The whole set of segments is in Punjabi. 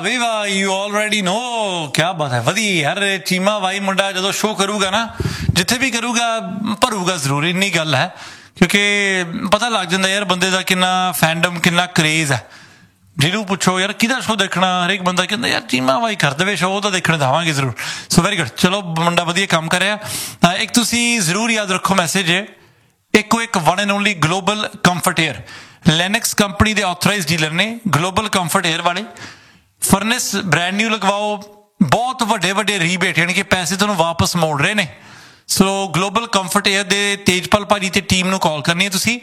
ਵੀ ਵਾਹ ਯੂ ਆਲਰੇਡੀ ਨੋ ਕੀ ਬਾਤ ਹੈ ਵਧੀਆ ਯਾਰ ਚੀਮਾ ਬਾਈ ਮੁੰਡਾ ਜਦੋਂ ਸ਼ੋਅ ਕਰੂਗਾ ਨਾ ਜਿੱਥੇ ਵੀ ਕਰੂਗਾ ਭਰੂਗਾ ਜ਼ਰੂਰ ਇੰਨੀ ਗੱਲ ਹੈ ਕਿਉਂਕਿ ਪਤਾ ਲੱਗ ਜਾਂਦਾ ਯਾਰ ਬੰਦੇ ਦਾ ਕਿੰਨਾ ਫੈਂਡਮ ਕਿੰਨਾ ਕਰੇਜ਼ ਹੈ ਜਿਹਨੂੰ ਪੁੱਛੋ ਯਾਰ ਕਿਹਦਾ ਸ਼ੋਅ ਦੇਖਣਾ ਹਰੇਕ ਬੰਦਾ ਕਹਿੰਦਾ ਯਾਰ ਚੀਮਾ ਬਾਈ ਕਰ ਦੇਵੇ ਸ਼ੋਅ ਤਾਂ ਦੇਖਣ ਜਾਵਾਂਗੇ ਜ਼ਰੂਰ ਸੋ ਵੈਰੀ ਗੁੱਡ ਚਲੋ ਮੁੰਡਾ ਵਧੀਆ ਕੰਮ ਕਰਿਆ ਇੱਕ ਤੁਸੀਂ ਜ਼ਰੂਰ ਯਾਦ ਰੱਖੋ ਮੈਸੇਜ ਇੱਕੋ ਇੱਕ one and only global comfort air ਲੈਨਿਕਸ company ਦੇ ਆਥੋਰਾਈਜ਼ਡ ਡੀਲਰ ਨੇ ਗਲੋਬਲ ਕੰਫਰਟ ਏਅਰ ਵਾਲੇ ਫਰਨੈਸ ਬ੍ਰੈਂਡ ਨਿਊ ਲਗਵਾਓ ਬਹੁਤ ਵੱਡੇ ਵੱਡੇ ਰੀਬੇਟ ਯਾਨੀ ਕਿ ਪੈਸੇ ਤੁਹਾਨੂੰ ਵਾਪਸ ਮੋੜ ਰਹੇ ਨੇ ਸੋ ਗਲੋਬਲ ਕੰਫਰਟ ਏਅਰ ਦੇ ਤੇਜਪਾਲ ਭਾਜੀ ਤੇ ਟੀਮ ਨੂੰ ਕਾਲ ਕਰਨੀ ਹੈ ਤੁਸੀਂ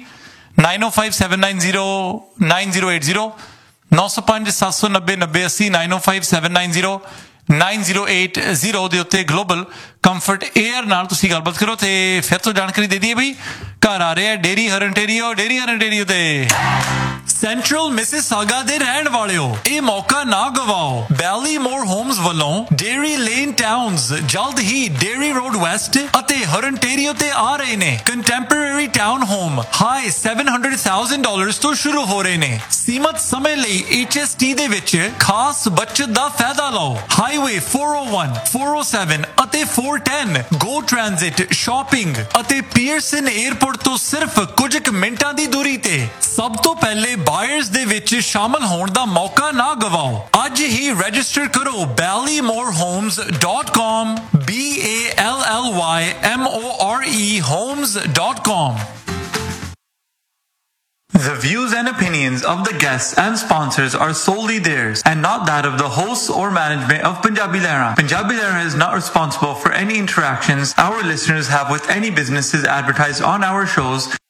9057909080 905 790 9080 905790 9080 ਦੇ ਉੱਤੇ ਗਲੋਬਲ ਕੰਫਰਟ ਏਅਰ ਨਾਲ ਤੁਸੀਂ ਗੱਲਬਾਤ ਕਰੋ ਤੇ ਫਿਰ ਤੋਂ ਜਾਣਕਾਰੀ ਦੇ ਦਈਏ ਬਈ ਘਰ ਆ ਰਿਹਾ ਡੇਰੀ ਹਰੰਟੇਰੀਓ ਤੇ ਸੈਂਟਰਲ ਮਿਸਿਸਾਗਾ ਦੇ ਰਹਿਣ ਵਾਲਿਓ ਇਹ ਮੌਕਾ ਨਾ ਗਵਾਓ ਬੈਲੀਮੋਰ ਹੋਮਸ ਵੱਲੋਂ ਡੇਰੀ ਲੇਨ ਟਾਊਨਸ ਜਲਦ ਹੀ ਡੇਰੀ ਰੋਡ ਵੈਸਟ ਅਤੇ ਹਰੰਟੇਰੀਓ ਤੇ ਆ ਰਹੇ ਨੇ ਕੰਟੈਂਪਰੇਰੀ ਟਾਊਨ ਹੋਮ ਹਾਈ $700,000 ਤੋਂ ਸ਼ੁਰੂ ਹੋ ਰਹੇ ਨੇ ਸੀਮਤ ਸਮੇਂ ਲਈ HST ਦੇ ਵਿੱਚ ਖਾਸ ਬਚਤ ਦਾ ਫਾਇਦਾ ਲਓ ਹਾਈਵੇ 401 407 ਅਤੇ 410 ਗੋ ਟ੍ਰਾਂਜ਼ਿਟ ਸ਼ਾਪਿੰਗ ਅਤੇ ਪੀਅਰਸਨ 에ਅਰਪੋਰਟ ਤੋਂ ਸਿਰਫ ਕੁਝ ਕੁ ਮਿੰਟਾਂ ਦੀ ਦੂਰੀ ਤੇ ਸਭ ਤੋਂ ਪਹਿਲੇ ਬਾਇਰਸ ਦੇ ਵਿੱਚ ਸ਼ਾਮਲ ਹੋਣ ਦਾ ਮੌਕਾ ਨਾ ਗਵਾਓ ਅੱਜ ਹੀ ਰਜਿਸਟਰ ਕਰੋ ballymorhomes.com BALLYMORE homes.com The views and opinions of the guests and sponsors are solely theirs and not that of the hosts or management of Punjabi Lehra. Punjabi Lehra is not responsible for any interactions our listeners have with any businesses advertised on our shows.